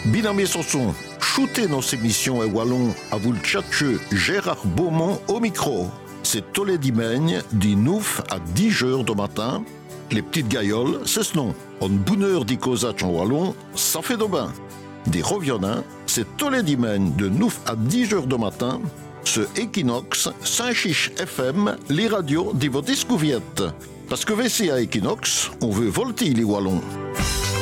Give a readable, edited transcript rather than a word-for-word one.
Binamé Sanson, shootez nos émissions et wallon à vous le tchatcheux Gérard Beaumont au micro. C'est tous les dimanches, du 9 à 10 heures du matin. Les petites gailloles, c'est ce nom. En bonne heure d'y causer en wallon, ça fait de bain. Des reviennants, c'est tous les dimanches de 9 à 10 heures du matin. Ce Equinox, Saint-Chiche FM, les radios de votre escouviette. Parce que VC à Equinox, on veut volter les wallons.